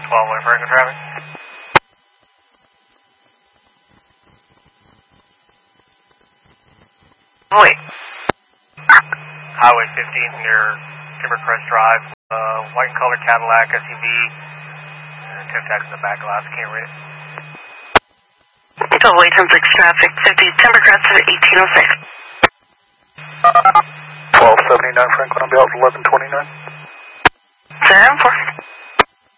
way Franklin traffic. Wait. Highway 15 near Timbercrest Drive. White and colored Cadillac SUV. Tip tax in the back glass. Can't read it. Tollway 10-6 traffic. 50 Timbercrest at 1806. 1279 Franklin, I'll be out at 1129. 7-4.